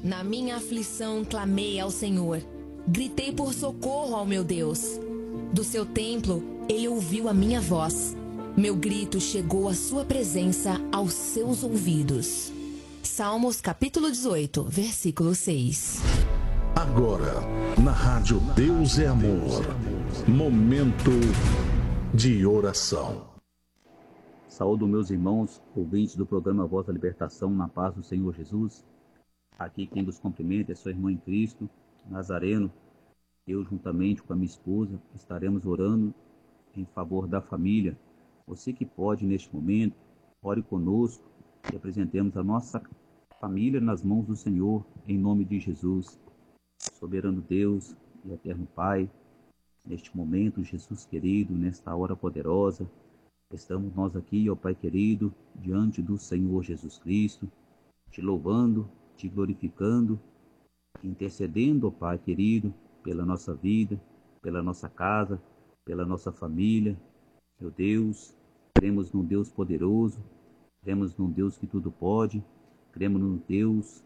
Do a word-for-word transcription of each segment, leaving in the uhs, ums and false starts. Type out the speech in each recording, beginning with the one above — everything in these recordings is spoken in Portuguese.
Na minha aflição clamei ao Senhor, gritei por socorro ao meu Deus. Do seu templo ele ouviu a minha voz. Meu grito chegou à sua presença, aos seus ouvidos. Salmos capítulo dezoito, versículo seis. Agora, na rádio Deus é Amor, momento de oração. Saúdo meus irmãos, ouvintes do programa Voz da Libertação, na paz do Senhor Jesus. Aqui quem vos cumprimenta é sua irmã em Cristo, Nazareno. Eu, juntamente com a minha esposa, estaremos orando em favor da família. Você que pode, neste momento, ore conosco e apresentemos a nossa família nas mãos do Senhor, em nome de Jesus. Soberano Deus e eterno Pai, neste momento, Jesus querido, nesta hora poderosa, estamos nós aqui, ó Pai querido, diante do Senhor Jesus Cristo, te louvando, te glorificando, intercedendo, ó Pai querido, pela nossa vida, pela nossa casa, pela nossa família. Meu Deus, cremos num Deus poderoso, cremos num Deus que tudo pode, cremos num Deus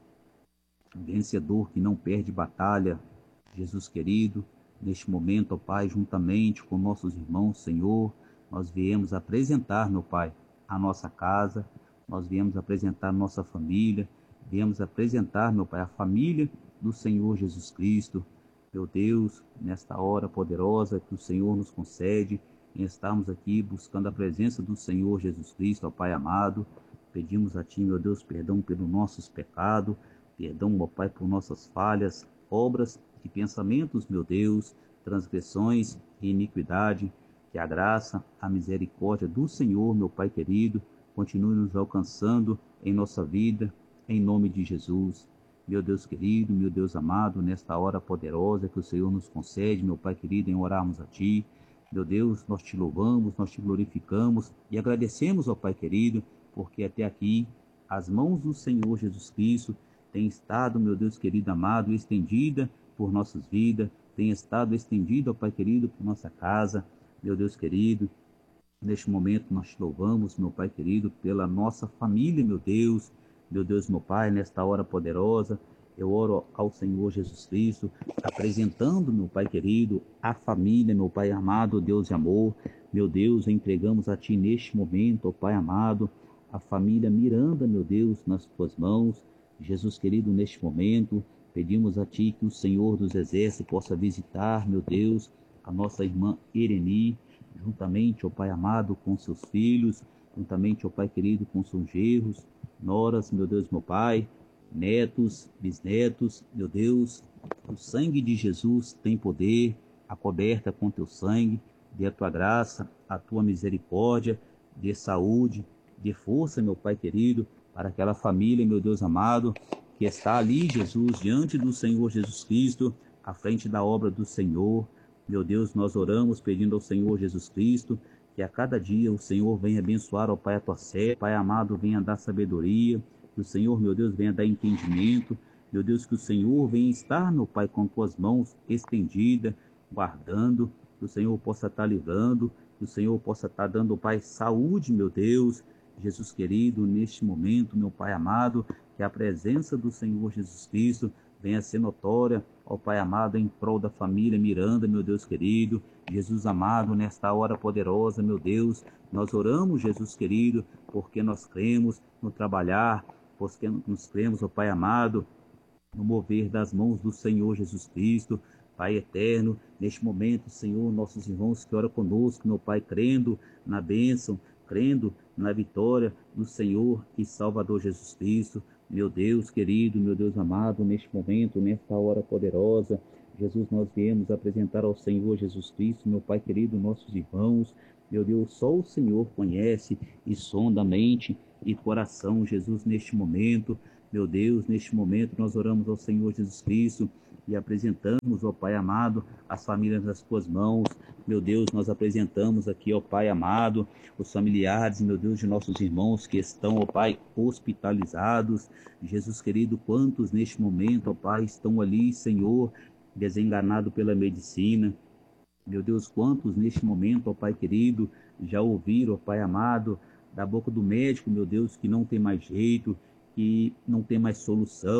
vencedor que não perde batalha. Jesus querido, neste momento, ó Pai, juntamente com nossos irmãos, Senhor, nós viemos apresentar, meu Pai, a nossa casa, nós viemos apresentar nossa família, viemos apresentar, meu Pai, a família do Senhor Jesus Cristo. Meu Deus, nesta hora poderosa que o Senhor nos concede, em estarmos aqui buscando a presença do Senhor Jesus Cristo, ó Pai amado, pedimos a Ti, meu Deus, perdão pelos nossos pecados, perdão, ó Pai, por nossas falhas, obras e pensamentos, meu Deus, transgressões e iniquidade. Que a graça, a misericórdia do Senhor, meu Pai querido, continue nos alcançando em nossa vida, em nome de Jesus. Meu Deus querido, meu Deus amado, nesta hora poderosa que o Senhor nos concede, meu Pai querido, em orarmos a Ti. Meu Deus, nós Te louvamos, nós Te glorificamos e agradecemos, ó Pai querido, porque até aqui as mãos do Senhor Jesus Cristo têm estado, meu Deus querido amado, estendida por nossas vidas, tem estado estendida, ó Pai querido, por nossa casa. Meu Deus querido, neste momento nós Te louvamos, meu Pai querido, pela nossa família, meu Deus. Meu Deus, meu Pai, nesta hora poderosa, eu oro ao Senhor Jesus Cristo, apresentando, meu Pai querido, a família, meu Pai amado, Deus de amor. Meu Deus, entregamos a Ti neste momento, ó Pai amado, a família Miranda, meu Deus, nas Tuas mãos. Jesus querido, neste momento, pedimos a Ti que o Senhor dos Exércitos possa visitar, meu Deus, a nossa irmã Ireni, juntamente, ó Pai amado, com seus filhos, juntamente, ó Pai querido, com seus genros, noras, meu Deus, meu Pai, netos, bisnetos, meu Deus, o sangue de Jesus tem poder, acoberta com Teu sangue, dê a Tua graça, a Tua misericórdia, dê saúde, dê força, meu Pai querido, para aquela família, meu Deus amado, que está ali, Jesus, diante do Senhor Jesus Cristo, à frente da obra do Senhor. Meu Deus, nós oramos pedindo ao Senhor Jesus Cristo que a cada dia o Senhor venha abençoar, ó Pai, a Tua serva, Pai amado, venha dar sabedoria, que o Senhor, meu Deus, venha dar entendimento, meu Deus, que o Senhor venha estar, meu Pai, com Tuas mãos estendidas, guardando, que o Senhor possa estar livrando, que o Senhor possa estar dando, Pai, saúde, meu Deus. Jesus querido, neste momento, meu Pai amado, que a presença do Senhor Jesus Cristo venha ser notória, ó Pai amado, em prol da família Miranda, meu Deus querido. Jesus amado, nesta hora poderosa, meu Deus, nós oramos, Jesus querido, porque nós cremos no trabalhar, porque nós cremos, ó Pai amado, no mover das mãos do Senhor Jesus Cristo. Pai eterno, neste momento, Senhor, nossos irmãos que oram conosco, meu Pai, crendo na bênção, crendo na vitória do Senhor e Salvador Jesus Cristo. Meu Deus querido, meu Deus amado, neste momento, nesta hora poderosa, Jesus, nós viemos apresentar ao Senhor Jesus Cristo, meu Pai querido, nossos irmãos. Meu Deus, só o Senhor conhece e sonda a mente e coração, Jesus, neste momento. Meu Deus, neste momento nós oramos ao Senhor Jesus Cristo e apresentamos, ó Pai amado, as famílias nas Tuas mãos. Meu Deus, nós apresentamos aqui, ó Pai amado, os familiares, meu Deus, de nossos irmãos que estão, ó Pai, hospitalizados. Jesus querido, quantos neste momento, ó Pai, estão ali, Senhor, desenganados pela medicina. Meu Deus, quantos neste momento, ó Pai querido, já ouviram, ó Pai amado, da boca do médico, meu Deus, que não tem mais jeito, que não tem mais solução,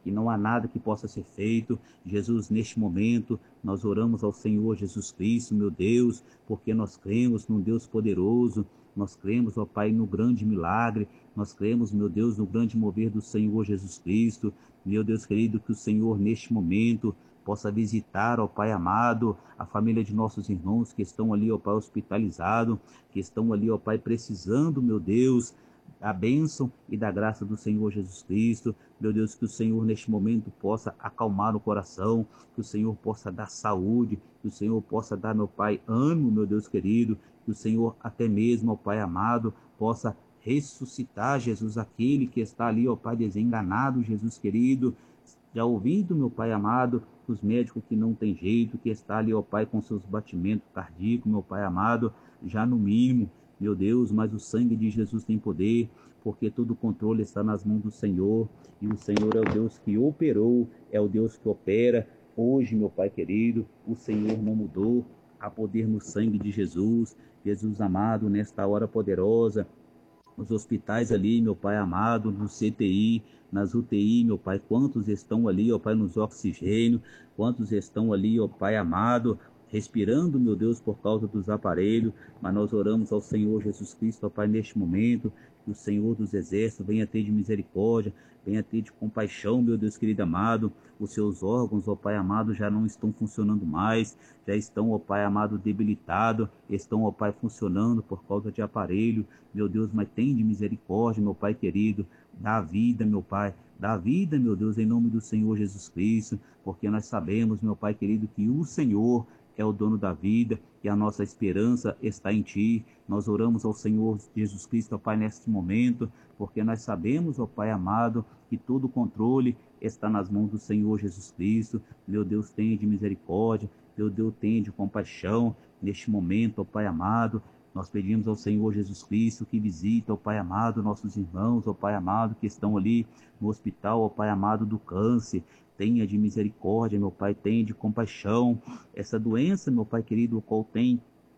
e não há nada que possa ser feito. Jesus, neste momento, nós oramos ao Senhor Jesus Cristo, meu Deus, porque nós cremos num Deus poderoso, nós cremos, ó Pai, no grande milagre, nós cremos, meu Deus, no grande mover do Senhor Jesus Cristo. Meu Deus querido, que o Senhor, neste momento, possa visitar, ó Pai amado, a família de nossos irmãos que estão ali, ó Pai, hospitalizados, que estão ali, ó Pai, precisando, meu Deus, da bênção e da graça do Senhor Jesus Cristo. Meu Deus, que o Senhor neste momento possa acalmar o coração, que o Senhor possa dar saúde, que o Senhor possa dar, meu Pai, ânimo, meu Deus querido, que o Senhor até mesmo, ó Pai amado, possa ressuscitar, Jesus, aquele que está ali, ó Pai, desenganado, Jesus querido, já ouvindo, meu Pai amado, os médicos que não tem jeito, que está ali, ó Pai, com seus batimentos cardíacos, meu Pai amado, já no mínimo, meu Deus, mas o sangue de Jesus tem poder, porque todo o controle está nas mãos do Senhor, e o Senhor é o Deus que operou, é o Deus que opera. Hoje, meu Pai querido, o Senhor não mudou, há poder no sangue de Jesus. Jesus amado, nesta hora poderosa, nos hospitais ali, meu Pai amado, no C T I, nas U T I, meu Pai, quantos estão ali, ó Pai, nos oxigênio, quantos estão ali, ó Pai amado, respirando, meu Deus, por causa dos aparelhos, mas nós oramos ao Senhor Jesus Cristo, ó Pai, neste momento, que o Senhor dos Exércitos venha ter de misericórdia, venha ter de compaixão, meu Deus querido amado, os seus órgãos, ó Pai amado, já não estão funcionando mais, já estão, ó Pai amado, debilitados, estão, ó Pai, funcionando por causa de aparelho, meu Deus, mas tem de misericórdia, meu Pai querido, dá vida, meu Pai, dá vida, meu Deus, em nome do Senhor Jesus Cristo, porque nós sabemos, meu Pai querido, que o Senhor é o dono da vida e a nossa esperança está em Ti. Nós oramos ao Senhor Jesus Cristo, ó Pai, neste momento, porque nós sabemos, ó Pai amado, que todo o controle está nas mãos do Senhor Jesus Cristo. Meu Deus, tenha de misericórdia, meu Deus, tenha de compaixão neste momento, ó Pai amado. Nós pedimos ao Senhor Jesus Cristo que visita, ó Pai amado, nossos irmãos, ó Pai amado, que estão ali no hospital, ó Pai amado, do câncer. Tenha de misericórdia, meu Pai, tenha de compaixão. Essa doença, meu Pai querido, o qual tem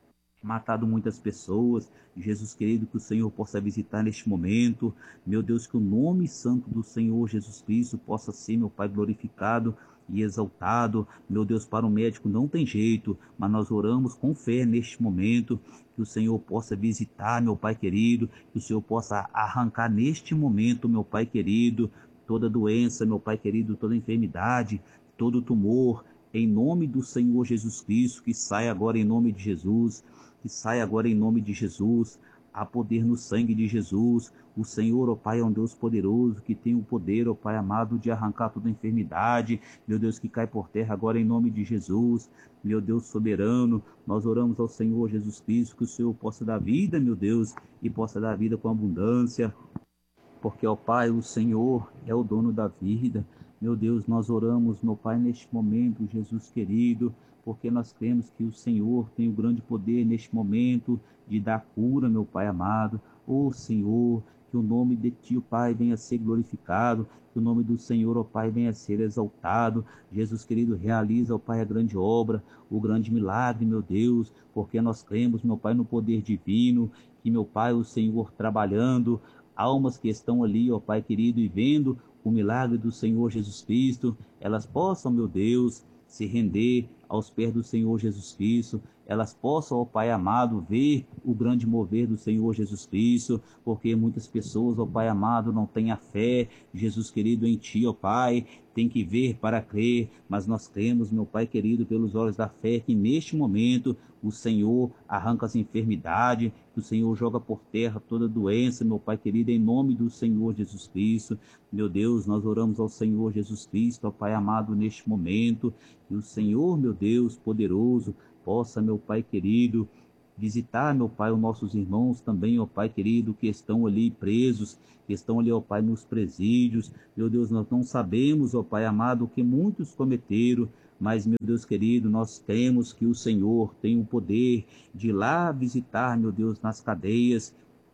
matado muitas pessoas. Jesus querido, que o Senhor possa visitar neste momento. Meu Deus, que o nome santo do Senhor Jesus Cristo possa ser, meu Pai, glorificado e exaltado. Meu Deus, para o médico não tem jeito, mas nós oramos com fé neste momento, que o Senhor possa visitar, meu Pai querido, que o Senhor possa arrancar neste momento, meu Pai querido, toda doença, meu Pai querido, toda enfermidade, todo tumor, em nome do Senhor Jesus Cristo, que saia agora em nome de Jesus, que saia agora em nome de Jesus. Há poder no sangue de Jesus. O Senhor, ó Pai, é um Deus poderoso, que tem o poder, ó Pai amado, de arrancar toda enfermidade, meu Deus, que cai por terra agora em nome de Jesus. Meu Deus soberano, nós oramos ao Senhor Jesus Cristo, que o Senhor possa dar vida, meu Deus, e possa dar vida com abundância, porque, ó Pai, o Senhor é o dono da vida. Meu Deus, nós oramos, meu Pai, neste momento, Jesus querido, porque nós cremos que o Senhor tem o grande poder neste momento de dar cura, meu Pai amado. Ó Senhor, que o nome de Ti, ó Pai, venha a ser glorificado, que o nome do Senhor, ó Pai, venha a ser exaltado. Jesus querido, realiza, ó Pai, a grande obra, o grande milagre, meu Deus, porque nós cremos, meu Pai, no poder divino, que, meu Pai, o Senhor trabalhando, almas que estão ali, ó Pai querido, e vendo o milagre do Senhor Jesus Cristo, elas possam, meu Deus, se render aos pés do Senhor Jesus Cristo, elas possam, ó Pai amado, ver o grande mover do Senhor Jesus Cristo, porque muitas pessoas, ó Pai amado, não têm a fé, Jesus querido, em Ti, ó Pai, tem que ver para crer, mas nós cremos, meu Pai querido, pelos olhos da fé, que neste momento o Senhor arranca as enfermidades, que o Senhor joga por terra toda doença, meu Pai querido, em nome do Senhor Jesus Cristo. Meu Deus, nós oramos ao Senhor Jesus Cristo, ó Pai amado, neste momento, que o Senhor, meu Deus, poderoso, possa, meu Pai querido, visitar, meu Pai, os nossos irmãos também, ó Pai querido, que estão ali presos, que estão ali, ó Pai, nos presídios. Meu Deus, nós não sabemos, ó Pai amado, o que muitos cometeram, mas, meu Deus querido, nós temos que o Senhor tem o poder de ir lá visitar, meu Deus, nas cadeias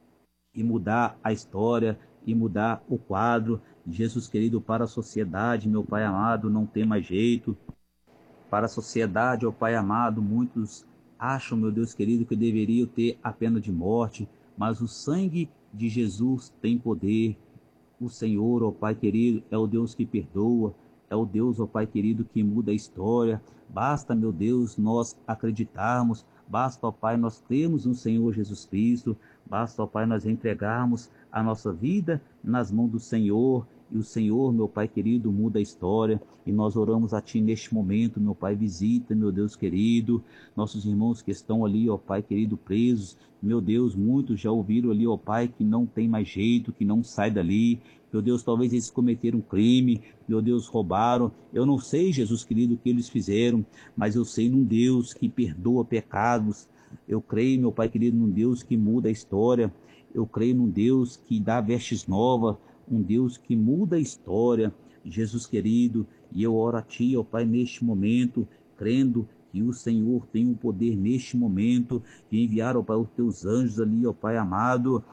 e mudar a história e mudar o quadro. Jesus querido, para a sociedade, meu Pai amado, não tem mais jeito. Para a sociedade, ó Pai amado, muitos acham, meu Deus querido, que deveriam ter a pena de morte, mas o sangue de Jesus tem poder. O Senhor, ó Pai querido, é o Deus que perdoa, é o Deus, ó Pai querido, que muda a história. Basta, meu Deus, nós acreditarmos, basta, ó Pai, nós cremos no Senhor Jesus Cristo, basta, ó Pai, nós entregarmos a nossa vida nas mãos do Senhor, e o Senhor, meu Pai querido, muda a história. E nós oramos a Ti neste momento, meu Pai, visita, meu Deus querido, nossos irmãos que estão ali, ó Pai querido, presos. Meu Deus, muitos já ouviram ali, ó Pai, que não tem mais jeito, que não sai dali. Meu Deus, talvez eles cometeram um crime, meu Deus, roubaram. Eu não sei, Jesus querido, o que eles fizeram, mas eu sei num Deus que perdoa pecados. Eu creio, meu Pai querido, num Deus que muda a história. Eu creio num Deus que dá vestes novas, um Deus que muda a história, Jesus querido. E eu oro a Ti, ó Pai, neste momento, crendo que o Senhor tem o poder neste momento de enviar, ó Pai, os Teus anjos ali, ó Pai amado,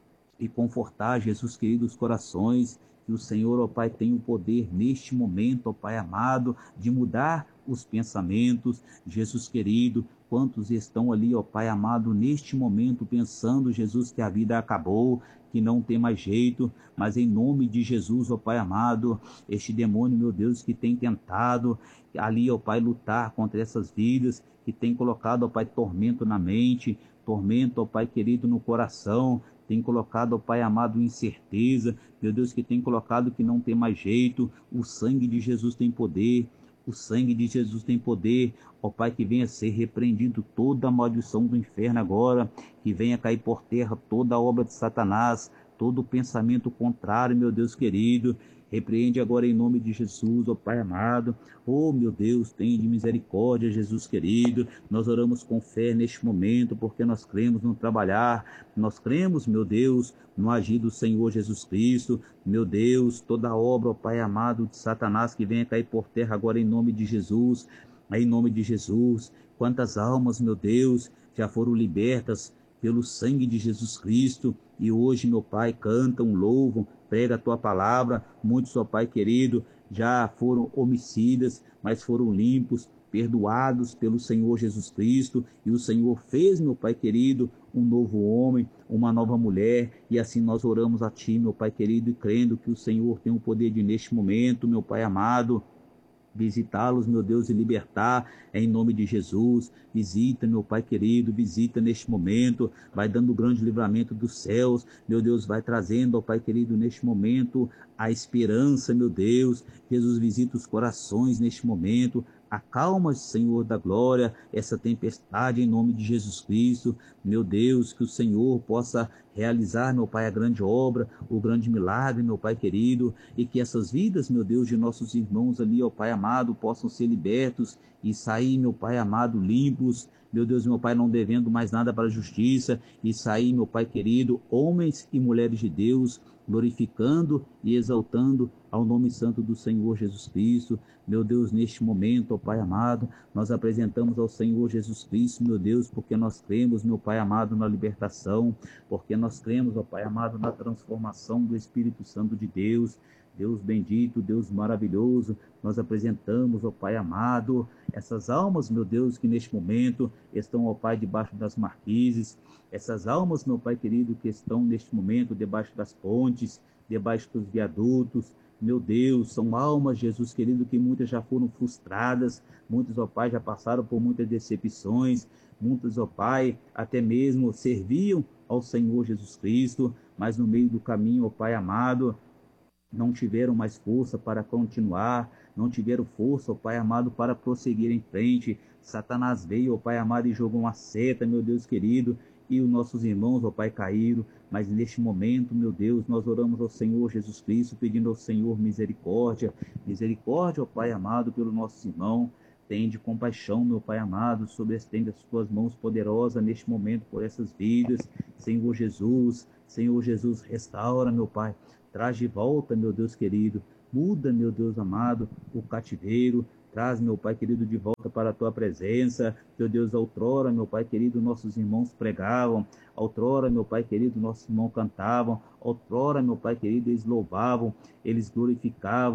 e confortar, Jesus querido, os corações. Que o Senhor, ó Pai, tem o poder neste momento, ó Pai amado, de mudar os pensamentos. Jesus querido, quantos estão ali, ó Pai amado, neste momento pensando, Jesus, que a vida acabou, que não tem mais jeito, mas em nome de Jesus, ó Pai amado, este demônio, meu Deus, que tem tentado ali, ó Pai, lutar contra essas vidas, que tem colocado, ó Pai, tormento na mente, tormento, ó Pai querido, no coração, tem colocado, ó Pai amado, incerteza, meu Deus, que tem colocado que não tem mais jeito. O sangue de Jesus tem poder, o sangue de Jesus tem poder, ó Pai, que venha ser repreendido toda a maldição do inferno agora, que venha cair por terra toda a obra de Satanás, todo o pensamento contrário, meu Deus querido. Repreende agora em nome de Jesus, ó Pai amado. Oh, meu Deus, tenha de misericórdia, Jesus querido. Nós oramos com fé neste momento, porque nós cremos no trabalhar. Nós cremos, meu Deus, no agir do Senhor Jesus Cristo. Meu Deus, toda obra, ó Pai amado, de Satanás, que venha cair por terra agora em nome de Jesus. Em nome de Jesus. Quantas almas, meu Deus, já foram libertas pelo sangue de Jesus Cristo, e hoje, meu Pai, cantam, louvam, prega a Tua palavra. Muitos, ó Pai querido, já foram homicidas, mas foram limpos, perdoados pelo Senhor Jesus Cristo, e o Senhor fez, meu Pai querido, um novo homem, uma nova mulher, e assim nós oramos a Ti, meu Pai querido, e crendo que o Senhor tem o poder de, neste momento, meu Pai amado, visitá-los, meu Deus, e libertar em nome de Jesus. Visita, meu Pai querido, visita neste momento, vai dando grande livramento dos céus, meu Deus, vai trazendo, ó Pai querido, neste momento, a esperança, meu Deus. Jesus, visita os corações neste momento, acalma, Senhor da glória, essa tempestade em nome de Jesus Cristo. Meu Deus, que o Senhor possa realizar, meu Pai, a grande obra, o grande milagre, meu Pai querido, e que essas vidas, meu Deus, de nossos irmãos ali, ó Pai amado, possam ser libertos e sair, meu Pai amado, limpos, meu Deus, meu Pai, não devendo mais nada para a justiça, e sair, meu Pai querido, homens e mulheres de Deus, glorificando e exaltando ao nome santo do Senhor Jesus Cristo. Meu Deus, neste momento, ó Pai amado, nós apresentamos ao Senhor Jesus Cristo, meu Deus, porque nós cremos, meu Pai amado, na libertação, porque nós cremos, ó Pai amado, na transformação do Espírito Santo de Deus. Deus bendito, Deus maravilhoso, nós apresentamos, ó Pai amado, essas almas, meu Deus, que neste momento estão, ó Pai, debaixo das marquises, essas almas, meu Pai querido, que estão neste momento debaixo das pontes, debaixo dos viadutos. Meu Deus, são almas, Jesus querido, que muitas já foram frustradas, muitas, ó Pai, já passaram por muitas decepções, muitas, ó Pai, até mesmo serviam ao Senhor Jesus Cristo, mas no meio do caminho, ó Pai amado, não tiveram mais força para continuar, não tiveram força, ó Pai amado, para prosseguir em frente. Satanás veio, ó Pai amado, e jogou uma seta, meu Deus querido, e os nossos irmãos, ó Pai, caíram. Mas neste momento, meu Deus, nós oramos ao Senhor Jesus Cristo, pedindo ao Senhor misericórdia, misericórdia, ó Pai amado, pelo nosso irmão. Tende compaixão, meu Pai amado, sobre estende as Tuas mãos poderosas neste momento por essas vidas. Senhor Jesus, Senhor Jesus, restaura, meu Pai. Traz de volta, meu Deus querido, muda, meu Deus amado, o cativeiro, traz, meu Pai querido, de volta para a Tua presença. Meu Deus, outrora, meu Pai querido, nossos irmãos pregavam, outrora, meu Pai querido, nossos irmãos cantavam, outrora, meu Pai querido, eles louvavam, eles glorificavam,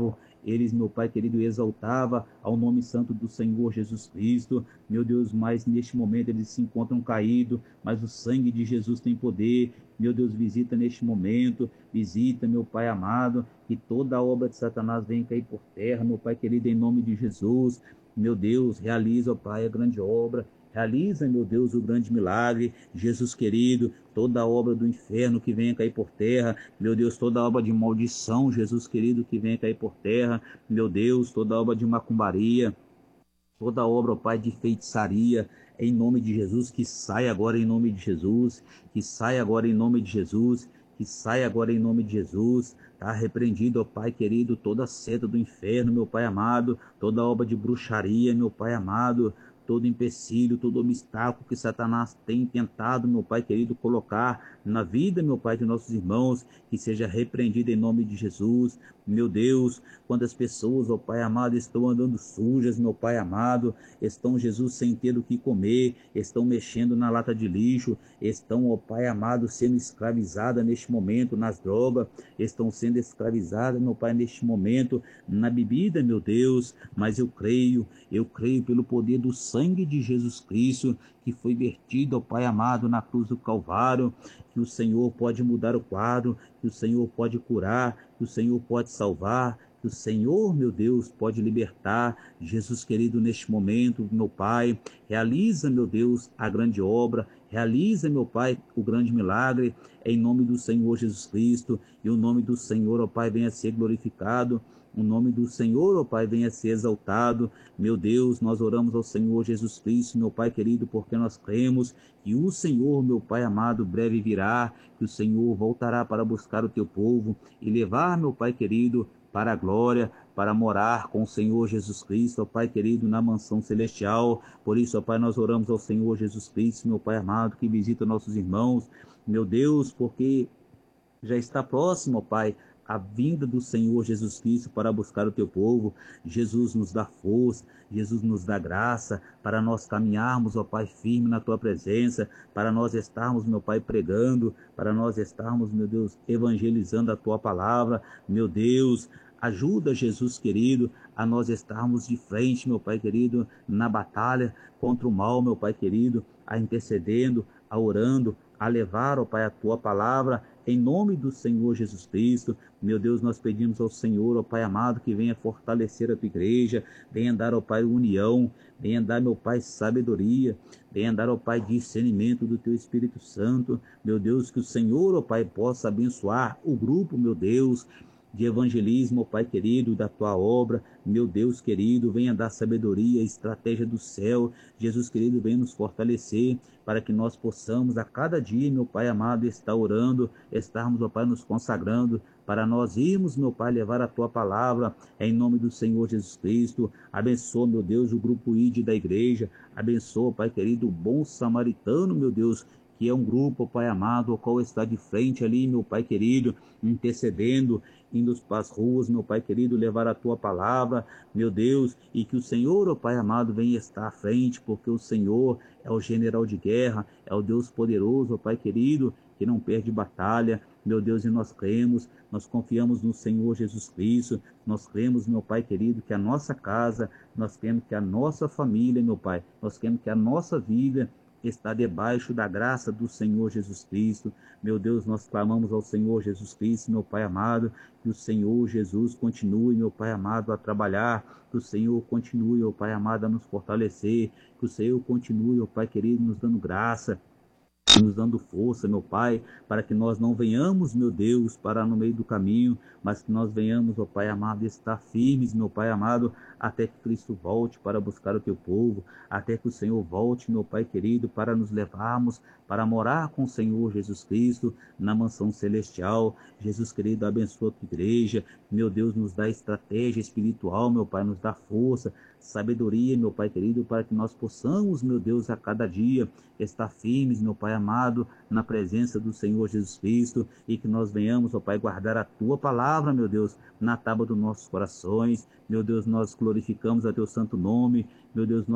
eles, meu Pai querido, exaltava ao nome santo do Senhor Jesus Cristo, meu Deus, mas neste momento eles se encontram caídos, mas o sangue de Jesus tem poder, meu Deus, visita neste momento, visita, meu Pai amado, que toda a obra de Satanás venha cair por terra, meu Pai querido, em nome de Jesus, meu Deus, realiza, ó Pai, a grande obra, realiza, meu Deus, o grande milagre, Jesus querido, toda a obra do inferno que venha cair por terra, meu Deus, toda a obra de maldição, Jesus querido, que venha cair por terra, meu Deus, toda a obra de macumbaria, toda a obra, ó Pai, de feitiçaria, em nome de Jesus, que saia agora em nome de Jesus, que saia agora em nome de Jesus, que saia agora em nome de Jesus, tá repreendido, ó Pai querido, toda a seta do inferno, meu Pai amado, toda a obra de bruxaria, meu Pai amado, todo empecilho, todo obstáculo que Satanás tem tentado, meu Pai querido, colocar na vida, meu Pai, de nossos irmãos, que seja repreendido em nome de Jesus. Meu Deus, quantas pessoas, ó Pai amado, estão andando sujas, meu Pai amado, estão, Jesus, sem ter o que comer, estão mexendo na lata de lixo, estão, ó Pai amado, sendo escravizadas neste momento nas drogas, estão sendo escravizadas, meu Pai, neste momento na bebida, meu Deus, mas eu creio, eu creio pelo poder do sangue de Jesus Cristo, que foi vertido, ó Pai amado, na cruz do Calvário, que o Senhor pode mudar o quadro, que o Senhor pode curar, que o Senhor pode salvar, que o Senhor, meu Deus, pode libertar. Jesus querido, neste momento, meu Pai, realiza, meu Deus, a grande obra, realiza, meu Pai, o grande milagre, em nome do Senhor Jesus Cristo, e o nome do Senhor, ó Pai, venha a ser glorificado, o nome do Senhor, ó Pai, venha a ser exaltado. Meu Deus, nós oramos ao Senhor Jesus Cristo, meu Pai querido, porque nós cremos que o Senhor, meu Pai amado, breve virá, que o Senhor voltará para buscar o teu povo e levar, meu Pai querido, para a glória, para morar com o Senhor Jesus Cristo, ó Pai querido, na mansão celestial. Por isso, ó Pai, nós oramos ao Senhor Jesus Cristo, meu Pai amado, que visita nossos irmãos, meu Deus, porque já está próximo, ó Pai, a vinda do Senhor Jesus Cristo para buscar o teu povo. Jesus nos dá força, Jesus nos dá graça para nós caminharmos, ó Pai, firme na tua presença, para nós estarmos, meu Pai, pregando, para nós estarmos, meu Deus, evangelizando a tua palavra. Meu Deus, ajuda, Jesus querido, a nós estarmos de frente, meu Pai querido, na batalha contra o mal, meu Pai querido, a intercedendo, a orando, a levar, ó Pai, a tua palavra, em nome do Senhor Jesus Cristo. Meu Deus, nós pedimos ao Senhor, ó Pai amado, que venha fortalecer a tua igreja, venha dar, ó Pai, união, venha dar, meu Pai, sabedoria, venha dar, ó Pai, discernimento do teu Espírito Santo. Meu Deus, que o Senhor, ó Pai, possa abençoar o grupo, meu Deus, de evangelismo, ó Pai querido, da tua obra. Meu Deus querido, venha dar sabedoria, estratégia do céu. Jesus querido, venha nos fortalecer para que nós possamos a cada dia, meu Pai amado, estar orando, estarmos, ó Pai, nos consagrando, para nós irmos, meu Pai, levar a tua palavra em nome do Senhor Jesus Cristo. Abençoa, meu Deus, o grupo I D da igreja. Abençoa, Pai querido, o bom samaritano, meu Deus, que é um grupo, ó Pai amado, ao qual está de frente ali, meu Pai querido, intercedendo, indo para as ruas, meu Pai querido, levar a tua palavra, meu Deus, e que o Senhor, ó Pai amado, venha estar à frente, porque o Senhor é o general de guerra, é o Deus poderoso, ó Pai querido, que não perde batalha. Meu Deus, e nós cremos, nós confiamos no Senhor Jesus Cristo, nós cremos, meu Pai querido, que a nossa casa, nós cremos que a nossa família, meu Pai, nós cremos que a nossa vida está debaixo da graça do Senhor Jesus Cristo. Meu Deus, nós clamamos ao Senhor Jesus Cristo, meu Pai amado, que o Senhor Jesus continue, meu Pai amado, a trabalhar, que o Senhor continue, meu Pai amado, a nos fortalecer, que o Senhor continue, meu Pai querido, nos dando graça, nos dando força, meu Pai, para que nós não venhamos, meu Deus, parar no meio do caminho, mas que nós venhamos, ó Pai amado, estar firmes, meu Pai amado, até que Cristo volte para buscar o teu povo, até que o Senhor volte, meu Pai querido, para nos levarmos, para morar com o Senhor Jesus Cristo na mansão celestial. Jesus querido, abençoa a tua igreja, meu Deus, nos dá estratégia espiritual, meu Pai, nos dá força, sabedoria, meu Pai querido, para que nós possamos, meu Deus, a cada dia estar firmes, meu Pai amado, na presença do Senhor Jesus Cristo, e que nós venhamos, ó Pai, guardar a tua palavra, meu Deus, na tábua dos nossos corações. Meu Deus, nós glorificamos a teu santo nome, meu Deus, nós